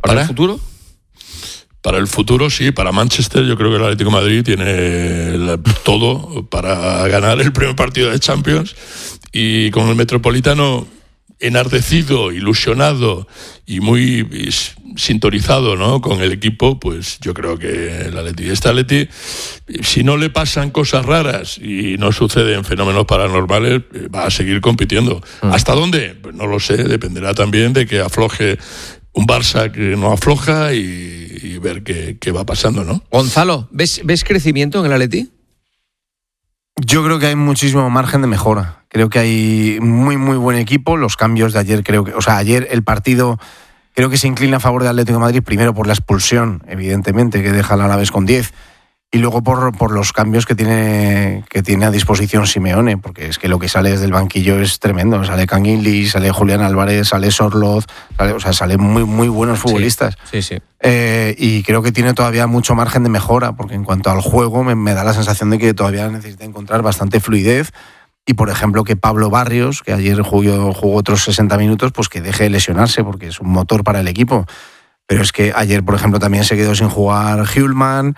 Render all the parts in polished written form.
¿Para el futuro? Para el futuro, sí. Para Manchester, yo creo que el Atlético de Madrid tiene todo para ganar el primer partido de Champions. Y con el Metropolitano enardecido, ilusionado y muy sintonizado, ¿no?, con el equipo, pues yo creo que el Atleti, si no le pasan cosas raras y no suceden fenómenos paranormales, va a seguir compitiendo. ¿Hasta dónde? Pues no lo sé, dependerá también de que afloje un Barça que no afloja y ver qué va pasando, ¿no? Gonzalo, ¿ves crecimiento en el Atleti? Yo creo que hay muchísimo margen de mejora. Creo que hay muy, muy buen equipo. Los cambios de ayer, ayer el partido creo que se inclina a favor del Atlético de Madrid, primero por la expulsión, evidentemente, que deja al Alavés con 10, y luego por los cambios que tiene a disposición Simeone, porque es que lo que sale desde el banquillo es tremendo. Sale Canguilí, sale Julián Álvarez, sale Sorloz, salen muy, muy buenos futbolistas. Sí. Y creo que tiene todavía mucho margen de mejora, porque en cuanto al juego me da la sensación de que todavía necesita encontrar bastante fluidez. Y, por ejemplo, que Pablo Barrios, que ayer jugó otros 60 minutos, pues que deje de lesionarse, porque es un motor para el equipo. Pero es que ayer, por ejemplo, también se quedó sin jugar Hjulman.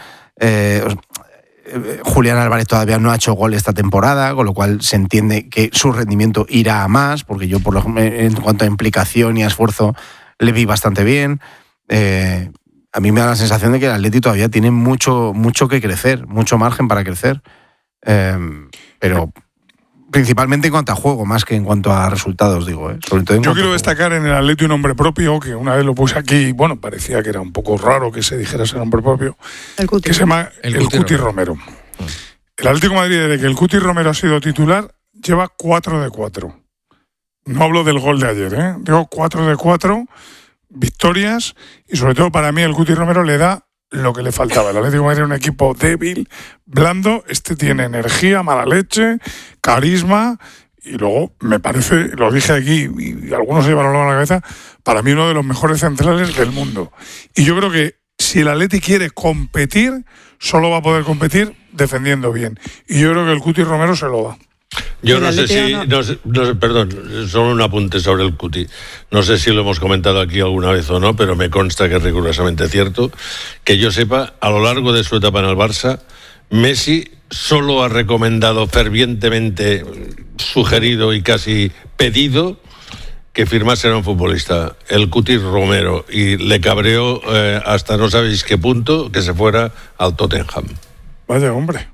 Julián Álvarez todavía no ha hecho gol esta temporada, con lo cual se entiende que su rendimiento irá a más, porque yo, en cuanto a implicación y a esfuerzo, le vi bastante bien. A mí me da la sensación de que el Atleti todavía tiene mucho que crecer, mucho margen para crecer. Pero principalmente en cuanto a juego, más que en cuanto a resultados, digo. Sobre todo yo quiero destacar en el Atleti un nombre propio, que una vez lo puse aquí, bueno, parecía que era un poco raro que se dijera ese nombre propio, que se llama el Cuti Romero. El Atlético de Madrid, desde que el Cuti Romero ha sido titular, lleva 4 de 4. No hablo del gol de ayer, digo 4 de 4 victorias, y sobre todo para mí el Cuti Romero le da lo que le faltaba. El Atlético de Madrid era un equipo débil, blando. Este tiene energía, mala leche, carisma, y luego me parece, lo dije aquí y algunos se llevaron a la cabeza, para mí uno de los mejores centrales del mundo. Y yo creo que si el Atleti quiere competir, solo va a poder competir defendiendo bien. Y yo creo que el Cuti Romero se lo da. Yo no sé si, perdón, solo un apunte sobre el Cuti. No sé si lo hemos comentado aquí alguna vez o no, pero me consta que es rigurosamente cierto. Que yo sepa, a lo largo de su etapa en el Barça, Messi solo ha recomendado fervientemente, sugerido y casi pedido que firmase a un futbolista, el Cuti Romero, y le cabreó hasta no sabéis qué punto que se fuera al Tottenham. Vaya hombre.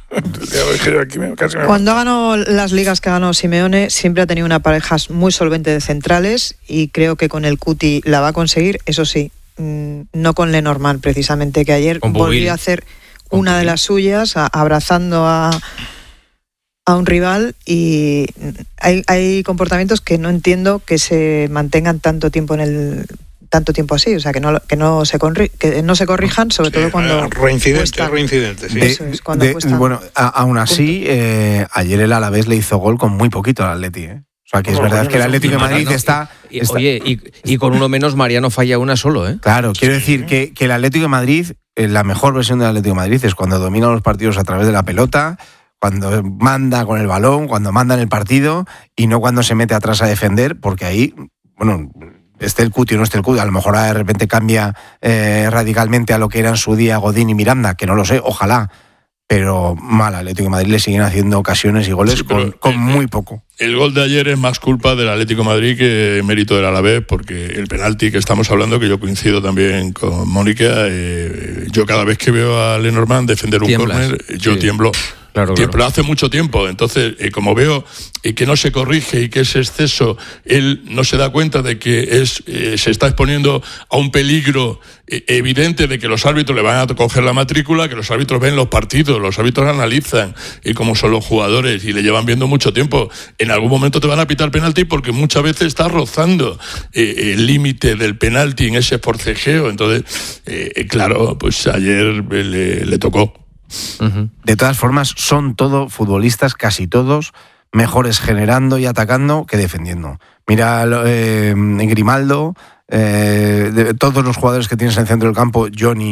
Cuando ha ganado las ligas que ha ganado Simeone, siempre ha tenido una pareja muy solvente de centrales, y creo que con el Cuti la va a conseguir. Eso sí, no con Lenormand, precisamente, que ayer volvió a hacer una de las suyas, abrazando a un rival, y hay comportamientos que no entiendo que se mantengan tanto tiempo así, o sea, que no se corrijan, sobre todo cuando reincidente, sí. Eso es, cuando cuesta. Bueno, aún así, ayer el Alavés le hizo gol con muy poquito al Atleti, O sea, que es verdad que el Atlético de Madrid está... Oye, y con uno menos Mariano falla una solo, Claro, quiero decir que el Atlético de Madrid, la mejor versión del Atlético de Madrid es cuando domina los partidos a través de la pelota, cuando manda con el balón, cuando manda en el partido, y no cuando se mete atrás a defender, porque ahí, bueno, esté el Cuti o no esté el Cuti, a lo mejor de repente cambia radicalmente a lo que era en su día Godín y Miranda, que no lo sé, ojalá, pero mal, Atlético de Madrid le siguen haciendo ocasiones y goles con muy poco. El gol de ayer es más culpa del Atlético de Madrid que mérito del Alavés, porque el penalti que estamos hablando, que yo coincido también con Mónica, yo cada vez que veo a Lenormand defender un córner, yo tiemblo. Claro. Hace mucho tiempo. Entonces, como veo que no se corrige y que ese exceso, él no se da cuenta de que se está exponiendo a un peligro evidente de que los árbitros le van a coger la matrícula, que los árbitros ven los partidos, los árbitros analizan cómo son los jugadores y le llevan viendo mucho tiempo. En algún momento te van a pitar penalti porque muchas veces está rozando el límite del penalti en ese forcejeo. Entonces, claro, pues ayer le tocó. Uh-huh. De todas formas, son todos futbolistas, casi todos, mejores generando y atacando que defendiendo. Mira, Grimaldo, de todos los jugadores que tienes en el centro del campo, Johnny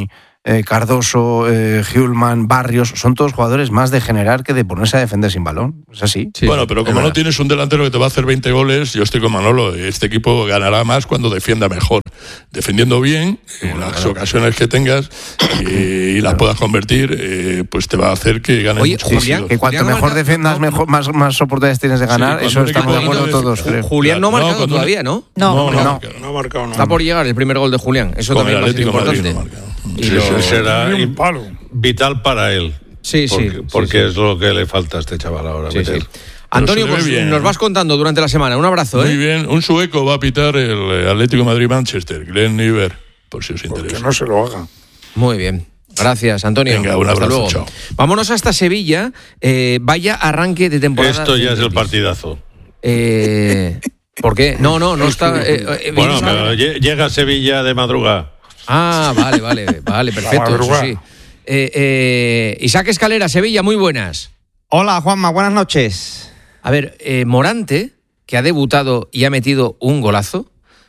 Cardoso, Hjulman, Barrios, son todos jugadores más de generar que de ponerse a defender sin balón. ¿Es así? Sí, bueno, pero como no tienes un delantero que te va a hacer 20 goles, yo estoy con Manolo. Este equipo ganará más cuando defienda mejor. Defendiendo bien, en las ocasiones que tengas y las puedas convertir, pues te va a hacer que ganes. Oye, Julián, que cuanto mejor defiendas, más oportunidades tienes de ganar. Sí, eso estamos de acuerdo todos, creo. Julián no ha marcado todavía, ¿no? No ha marcado. Está por llegar el primer gol de Julián. Eso también va a ser importante. Y eso será vital para él. Sí, porque es lo que le falta a este chaval ahora. Sí. Antonio, pues nos vas contando durante la semana. Un abrazo. Muy bien. Un sueco va a pitar el Atlético de Madrid-Manchester, Glenn Niver, por si os interesa. Que no se lo haga. Muy bien. Gracias, Antonio. Venga, un abrazo. Luego. Chao. Vámonos hasta Sevilla. Vaya arranque de temporada. Esto ya es el partidazo. ¿Por qué? No está. Bueno, pero llega a Sevilla de madrugada. Ah, vale, perfecto. Eso sí. Isaac Escalera, Sevilla, muy buenas. Hola, Juanma, buenas noches. A ver, Morante, que ha debutado y ha metido un golazo,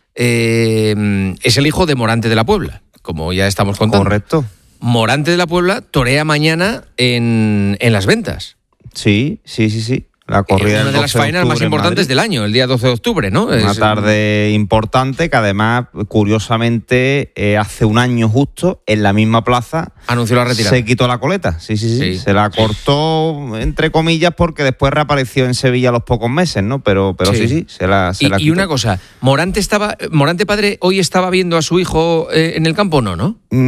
es el hijo de Morante de la Puebla, como ya estamos contando. Correcto. Morante de la Puebla torea mañana en Las Ventas. Sí. La corrida una de las faenas más importantes del año, el día 12 de octubre, ¿no? Una tarde importante que además, curiosamente, hace un año justo, en la misma plaza, anunció la retirada. Se quitó la coleta, sí. Se la cortó, entre comillas, porque después reapareció en Sevilla a los pocos meses, ¿no? Pero sí, se la quitó. Y una cosa, Morante padre hoy estaba viendo a su hijo en el campo, ¿no?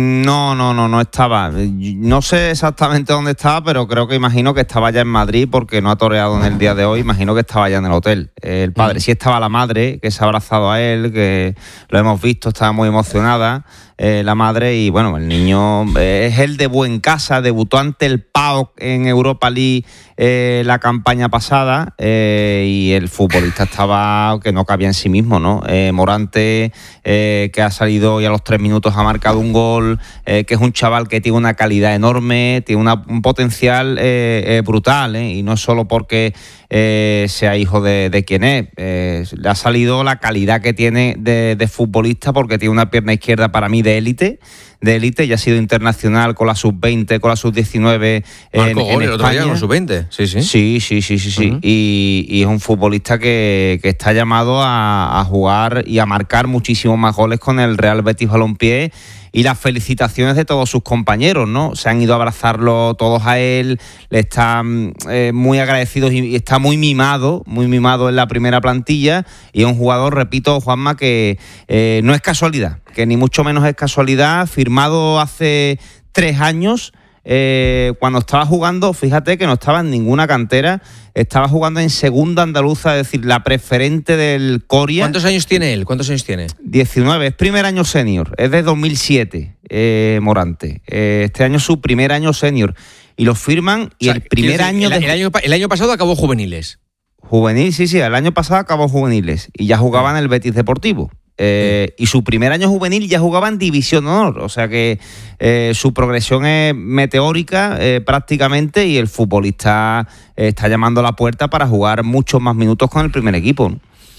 No estaba. No sé exactamente dónde estaba, pero imagino que estaba ya en Madrid porque no ha toreado en el día de hoy, imagino que estaba ya en el hotel. El padre, sí estaba la madre, que se ha abrazado a él, que lo hemos visto, estaba muy emocionada, la madre, y bueno, el niño es el debut en casa, debutó ante el PAOK en Europa League la campaña pasada, y el futbolista estaba que no cabía en sí mismo, ¿no? Morante, que ha salido y a los 3 minutos ha marcado un gol, que es un chaval que tiene una calidad enorme, tiene un potencial brutal, y no es solo porque sea hijo de quien es, le ha salido la calidad que tiene de futbolista, porque tiene una pierna izquierda para mí de élite, ya ha sido internacional con la sub-20, con la sub-19 Marco en el otro día con sub-20. Sí. Y es un futbolista que está llamado a jugar y a marcar muchísimos más goles con el Real Betis Balompié. Y las felicitaciones de todos sus compañeros, ¿no? Se han ido a abrazarlo todos a él, le están muy agradecidos y está muy mimado en la primera plantilla, y es un jugador, repito, Juanma, que no es casualidad, que ni mucho menos es casualidad, firmado hace 3 años, cuando estaba jugando, fíjate que no estaba en ninguna cantera, estaba jugando en segunda andaluza, es decir, la preferente del Coria. ¿Cuántos años tiene él? 19, es primer año senior, es de 2007, Morante. Este año es su primer año senior. Y lo firman, y el primer año... El año pasado acabó juveniles. Juvenil, sí, el año pasado acabó juveniles, y ya jugaba en el Betis Deportivo. Y su primer año juvenil ya jugaba en División de Honor, o sea que su progresión es meteórica prácticamente, y el futbolista está llamando a la puerta para jugar muchos más minutos con el primer equipo.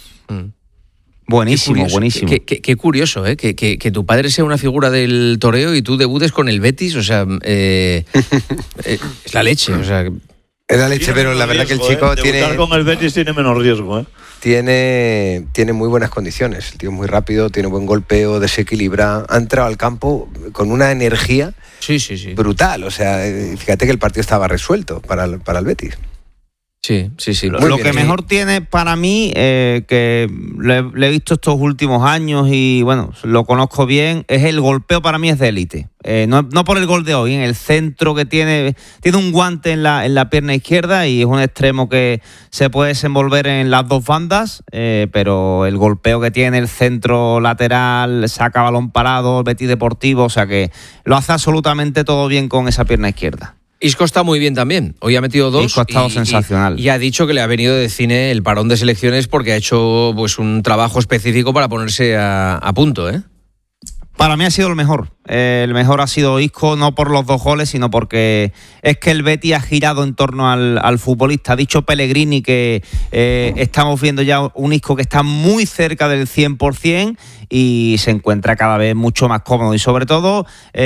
Buenísimo. Qué curioso, que tu padre sea una figura del toreo y tú debutes con el Betis, o sea, es la leche, o sea... Es la leche, pero la verdad que el chico tiene... Debutar con el Betis tiene menos riesgo, Tiene muy buenas condiciones. El tío es muy rápido, tiene buen golpeo, desequilibra. Ha entrado al campo con una energía brutal. O sea, fíjate que el partido estaba resuelto para el Betis. Sí. Lo que mejor tiene para mí, que le he visto estos últimos años y bueno, lo conozco bien, es el golpeo. Para mí es de élite. No por el gol de hoy, en el centro que tiene un guante en la pierna izquierda, y es un extremo que se puede desenvolver en las dos bandas, pero el golpeo que tiene, el centro lateral, saca balón parado, Betis Deportivo, o sea que lo hace absolutamente todo bien con esa pierna izquierda. Isco está muy bien también. Hoy ha metido 2. Isco ha estado sensacional. Y ha dicho que le ha venido de cine el parón de selecciones porque ha hecho pues un trabajo específico para ponerse a punto, Para mí ha sido el mejor. El mejor ha sido Isco, no por los 2 goles, sino porque es que el Betis ha girado en torno al futbolista. Ha dicho Pellegrini que estamos viendo ya un Isco que está muy cerca del 100% y se encuentra cada vez mucho más cómodo. Y sobre todo,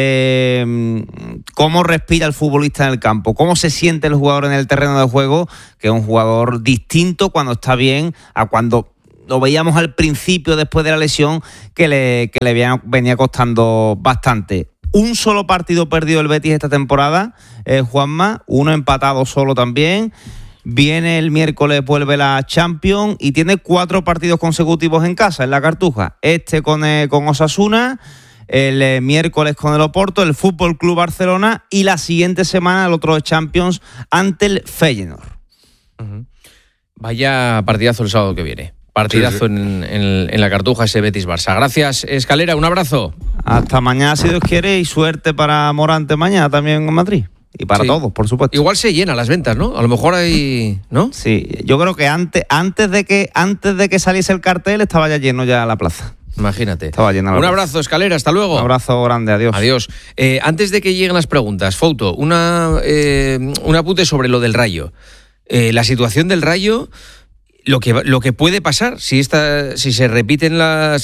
cómo respira el futbolista en el campo, cómo se siente el jugador en el terreno de juego, que es un jugador distinto cuando está bien a cuando lo veíamos al principio, después de la lesión, que le venía costando bastante. Un solo partido perdido el Betis esta temporada, Juanma, 1 empatado solo también. Viene el miércoles, vuelve la Champions y tiene 4 partidos consecutivos en casa, en la Cartuja. Con Osasuna, el miércoles con el Oporto, el Fútbol Club Barcelona y la siguiente semana el otro de Champions ante el Feyenoord. Vaya partidazo el sábado que viene. Partidazo sí. En la Cartuja, ese Betis-Barça. Gracias, Escalera, un abrazo. Hasta mañana, si Dios quiere, y suerte para Morante mañana también en Madrid. Y para todos, por supuesto. Igual se llenan las ventas, ¿no? A lo mejor hay... ¿no? Sí, yo creo que antes de que saliese el cartel estaba ya lleno ya la plaza. Imagínate. Estaba llena un abrazo, Escalera, hasta luego. Un abrazo grande, adiós. Adiós. Antes de que lleguen las preguntas, Fouto, un apunte sobre lo del Rayo. La situación del Rayo... Lo que puede pasar si se repiten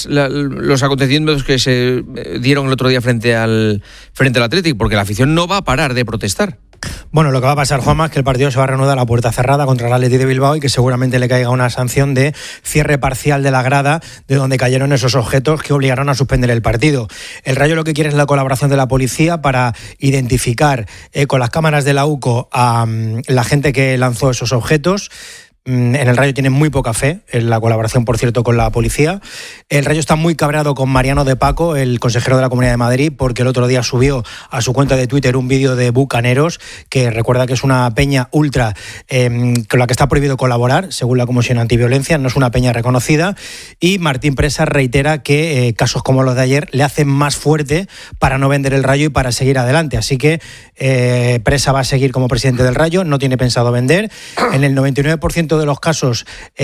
los acontecimientos que se dieron el otro día frente al Athletic, porque la afición no va a parar de protestar. Bueno, lo que va a pasar, Juanma, es que el partido se va a reanudar a la puerta cerrada contra el Athletic de Bilbao y que seguramente le caiga una sanción de cierre parcial de la grada de donde cayeron esos objetos que obligaron a suspender el partido. El Rayo lo que quiere es la colaboración de la policía para identificar con las cámaras de la UCO a la gente que lanzó esos objetos. En el Rayo tienen muy poca fe en la colaboración, por cierto, con la policía. El Rayo está muy cabreado con Mariano de Paco, el consejero de la Comunidad de Madrid, porque el otro día subió a su cuenta de Twitter un vídeo de Bucaneros, que recuerda que es una peña ultra con la que está prohibido colaborar, según la Comisión Antiviolencia, no es una peña reconocida. Y Martín Presa reitera que casos como los de ayer le hacen más fuerte para no vender el Rayo y para seguir adelante. Así que Presa va a seguir como presidente del Rayo, no tiene pensado vender. En el 99% de los casos,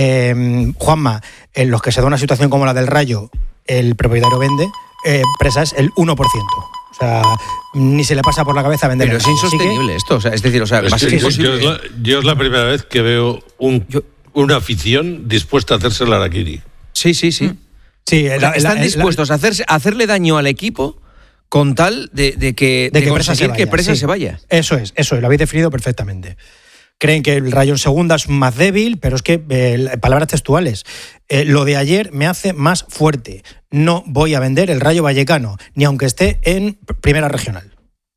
Juanma, en los que se da una situación como la del Rayo, el propietario vende, Presa es el 1%. O sea, ni se le pasa por la cabeza vender. Pero es insostenible esto, o sea, es decir, o sea, va a ser imposible. Yo es la primera vez que veo una afición dispuesta a hacerse el harakiri. Sí. Sí, están dispuestos a hacerle daño al equipo con tal de que Presa se vaya. Eso es, lo habéis definido perfectamente. Creen que el Rayo en segunda es más débil, pero es que, palabras textuales, lo de ayer me hace más fuerte. No voy a vender el Rayo Vallecano, ni aunque esté en primera regional.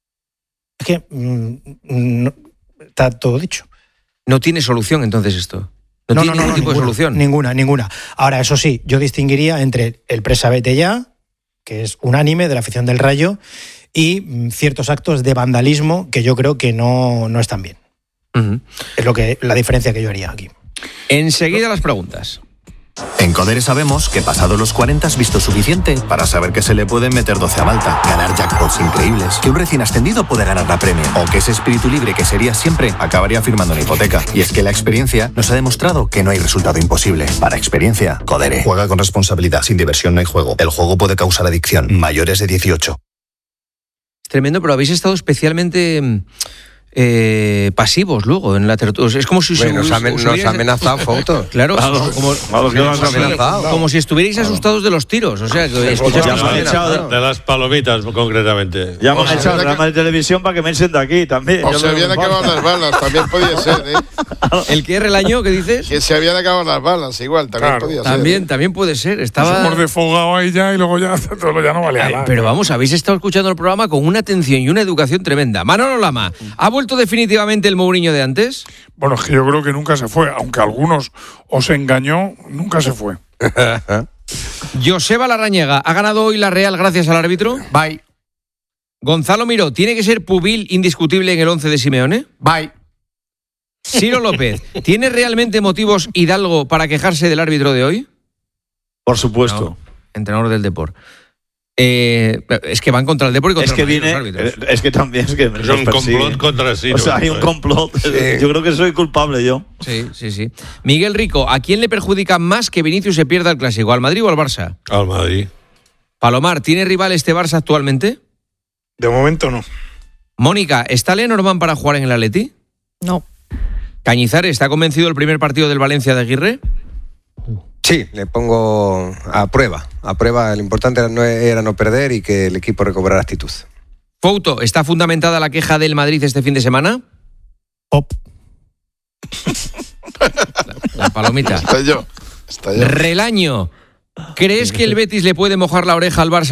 Es que no, está todo dicho. ¿No tiene solución entonces esto? ¿No tiene ningún tipo de solución? Ninguna. Ahora, eso sí, yo distinguiría entre el Presa vete ya, que es unánime de la afición del Rayo, y ciertos actos de vandalismo que yo creo que no están bien. Es la diferencia que yo haría aquí. Enseguida las preguntas. En Codere sabemos que pasados los 40 has visto suficiente para saber que se le pueden meter 12 a Malta, ganar jackpots increíbles, que un recién ascendido puede ganar la Premier, o que ese espíritu libre que sería siempre acabaría firmando una hipoteca. Y es que la experiencia nos ha demostrado que no hay resultado imposible. Para experiencia, Codere. Juega con responsabilidad. Sin diversión no hay juego. El juego puede causar adicción. Mayores de 18. Es tremendo, pero habéis estado especialmente... pasivos luego en la tertulia. Es como si nos ha amenazado Fouto. Claro, como si estuvierais asustados de los tiros. O sea, que de las palomitas, concretamente. Ya hemos echado el programa de televisión para que me echen de aquí también. O se habían acabado las balas, también podía ser, ¿El qué relañó? ¿Qué dices? Que se habían acabado las balas, igual, también podía ser. También puede ser. Nos hemos desfogado ahí ya y luego ya todo ya no valía nada. Pero vamos, habéis estado escuchando el programa con una atención y una educación tremenda. Manolo Lama, ¿ha vuelto definitivamente el Mourinho de antes? Bueno, es que yo creo que nunca se fue, aunque a algunos os engañó, nunca se fue. Joseba Larrañaga, ¿ha ganado hoy la Real gracias al árbitro? Bye. Gonzalo Miró, ¿tiene que ser Pubil indiscutible en el 11 de Simeone? Bye. Ciro López, ¿tiene realmente motivos Hidalgo para quejarse del árbitro de hoy? Por supuesto. No, entrenador del Depor. Es que van contra el Depor y contra los árbitros. Es que también es un complot contra sí. O sea, hay un complot. Sí. Yo creo que soy culpable yo. Sí. Miguel Rico, ¿a quién le perjudica más que Vinicius se pierda el Clásico? ¿Al Madrid o al Barça? Al Madrid. Palomar, ¿tiene rival este Barça actualmente? De momento no. Mónica, ¿está Lenormand para jugar en el Atleti? No. Cañizares, ¿está convencido del primer partido del Valencia de Aguirre? Sí, le pongo a prueba. Lo importante era no perder y que el equipo recobrara actitud. Fouto, ¿está fundamentada la queja del Madrid este fin de semana? Pop. La palomita. Está yo. Relaño, ¿crees que el Betis le puede mojar la oreja al Barça